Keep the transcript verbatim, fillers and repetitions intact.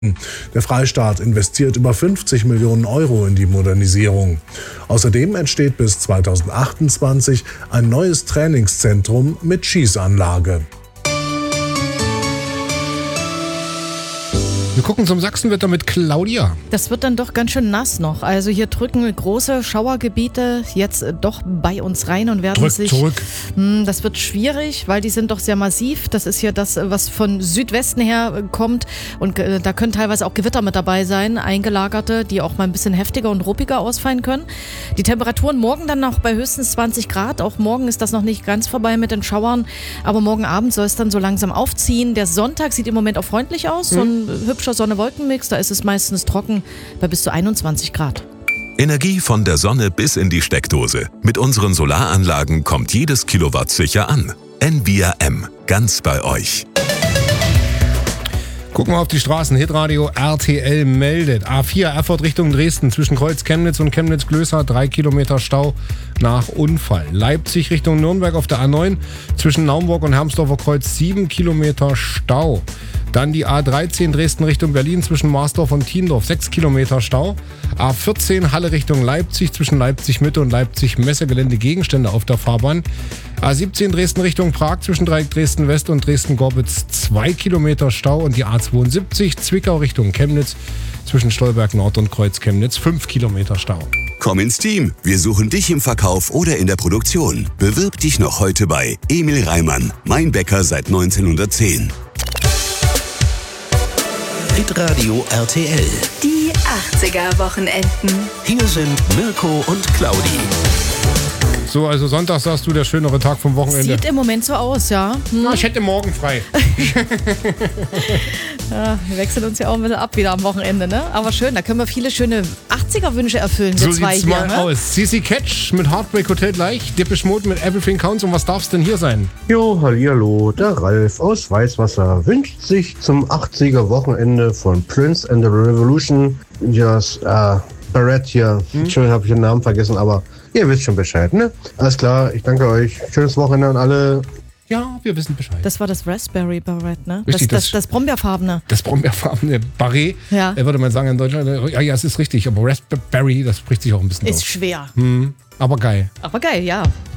Der Freistaat investiert über fünfzig Millionen Euro in die Modernisierung. Außerdem entsteht bis zweitausendachtundzwanzig ein neues Trainingszentrum mit Schießanlage. Wir gucken zum Sachsenwetter mit Claudia. Das wird dann doch ganz schön nass noch. Also hier drücken große Schauergebiete jetzt doch bei uns rein und werden Drück sich... zurück. Mh, das wird schwierig, weil die sind doch sehr massiv. Das ist hier das, was von Südwesten her kommt. Und äh, da können teilweise auch Gewitter mit dabei sein, eingelagerte, die auch mal ein bisschen heftiger und ruppiger ausfallen können. Die Temperaturen morgen dann noch bei höchstens zwanzig Grad. Auch morgen ist das noch nicht ganz vorbei mit den Schauern. Aber morgen Abend soll es dann so langsam aufziehen. Der Sonntag sieht im Moment auch freundlich aus. So ein hübscher Sonne-Wolken-Mix, da ist es meistens trocken bei bis zu einundzwanzig Grad. Energie von der Sonne bis in die Steckdose. Mit unseren Solaranlagen kommt jedes Kilowatt sicher an. N V I A M, ganz bei euch. Gucken wir auf die Straßen. Hitradio R T L meldet. A vier Erfurt Richtung Dresden zwischen Kreuz Chemnitz und Chemnitz-Glößer. Drei Kilometer Stau nach Unfall. Leipzig Richtung Nürnberg auf der A neun zwischen Naumburg und Hermsdorfer Kreuz. Sieben Kilometer Stau. Dann die A dreizehn Dresden Richtung Berlin zwischen Marsdorf und Tiendorf. Sechs Kilometer Stau. A vierzehn Halle Richtung Leipzig zwischen Leipzig Mitte und Leipzig Messegelände Gegenstände auf der Fahrbahn. A siebzehn Dresden Richtung Prag zwischen Dreieck Dresden West und Dresden Gorbitz. Zwei Kilometer Stau. Und die A zweiundsiebzig Zwickau Richtung Chemnitz zwischen Stolberg Nord und Kreuz Chemnitz. Fünf Kilometer Stau. Komm ins Team. Wir suchen dich im Verkauf oder in der Produktion. Bewirb dich noch heute bei Emil Reimann, mein Bäcker seit neunzehnhundertzehn. Hitradio R T L. Die achtziger-Wochenenden. Hier sind Mirko und Claudi. So, also Sonntag sagst du, der schönere Tag vom Wochenende. Sieht im Moment so aus, ja. Hm. Na, ich hätte morgen frei. Ja, wir wechseln uns ja auch ein bisschen ab wieder am Wochenende, ne? Aber schön, da können wir viele schöne achtziger-Wünsche erfüllen, wir So zwei sieht's hier, mal ne? aus. C C Catch mit Heartbreak Hotel gleich, Depeche Mode mit Everything Counts. Und was darf's denn hier sein? Jo, hallihallo, der Ralf aus Weißwasser wünscht sich zum achtziger-Wochenende von Prince and the Revolution das äh, Barrett hier. Hm? Entschuldigung, habe ich den Namen vergessen, aber ihr wisst schon Bescheid, ne? Alles klar, ich danke euch. Schönes Wochenende an alle. Ja, wir wissen Bescheid. Das war das Raspberry Barrett, ne? Richtig, das, das, das- das Brombeerfarbene. Das Brombeerfarbene Barret, Ja. äh, würde man sagen in Deutschland. Ja, ja, es ist richtig, aber Raspberry, das spricht sich auch ein bisschen Ist aus. schwer. Hm, aber geil. Aber geil, ja.